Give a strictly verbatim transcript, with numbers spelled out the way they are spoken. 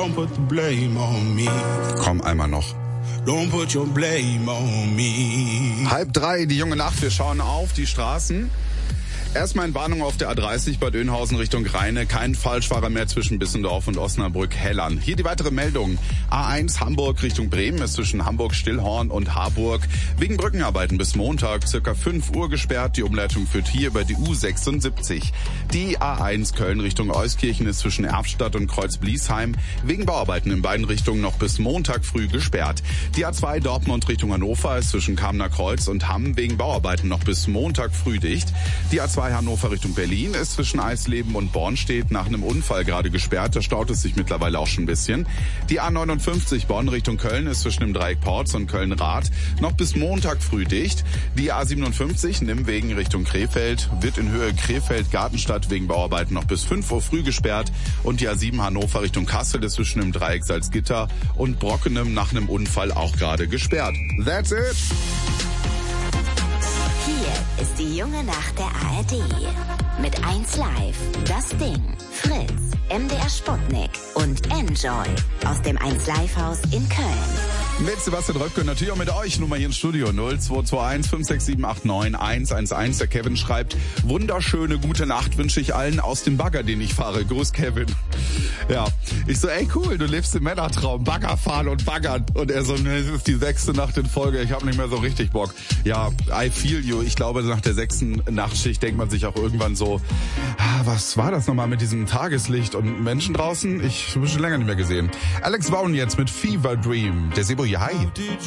don't put the blame on me. Komm, einmal noch. Don't put your blame on me. Halb drei, die junge Nacht, wir schauen auf die Straßen. Erstmal in Warnung auf der A dreißig Bad Oeynhausen Richtung Rheine. Kein Falschfahrer mehr zwischen Bissendorf und Osnabrück-Hellern. Hier die weitere Meldung. A eins Hamburg Richtung Bremen ist zwischen Hamburg-Stillhorn und Harburg wegen Brückenarbeiten bis Montag circa fünf Uhr gesperrt. Die Umleitung führt hier über die U sechsundsiebzig. Die A eins Köln Richtung Euskirchen ist zwischen Erftstadt und Kreuz-Bliesheim wegen Bauarbeiten in beiden Richtungen noch bis Montag früh gesperrt. Die A zwei Dortmund Richtung Hannover ist zwischen Kamener Kreuz und Hamm wegen Bauarbeiten noch bis Montag früh dicht. Die A zwei Hannover Richtung Berlin ist zwischen Eisleben und Bornstedt nach einem Unfall gerade gesperrt. Da staut es sich mittlerweile auch schon ein bisschen. Die A neunundfünfzig Bonn Richtung Köln ist zwischen dem Dreieck Porz und Köln-Rath noch bis Montag früh dicht. Die A siebenundfünfzig Nimwegen Richtung Krefeld wird in Höhe Krefeld-Gartenstadt wegen Bauarbeiten noch bis fünf Uhr früh gesperrt. Und die A sieben Hannover Richtung Kassel ist zwischen dem Dreieck Salzgitter und Brockenem nach einem Unfall auch gerade gesperrt. That's it! Hier ist die junge Nacht der A R D. Mit eins Live, Das Ding, Fritz, M D R Sputnik und Enjoy aus dem eins Live Haus in Köln. Mit Sebastian Röpke, natürlich auch mit euch. Nummer hier ins Studio null zwei zwei eins fünf sechs sieben acht neun eins eins eins. Der Kevin schreibt, wunderschöne gute Nacht wünsche ich allen aus dem Bagger, den ich fahre. Gruß Kevin. Ja, ich so, ey cool, du lebst im Männertraum, Bagger fahren und baggern. Und er so, ne, es ist die sechste Nacht in Folge, ich habe nicht mehr so richtig Bock. Ja, I feel you. Ich glaube, nach der sechsten Nachtschicht denkt man sich auch irgendwann so, ah, was war das nochmal mit diesem Tageslicht und Menschen draußen? Ich habe schon länger nicht mehr gesehen. Alex Vaughn jetzt mit Fever Dream. Der Sebo, hi.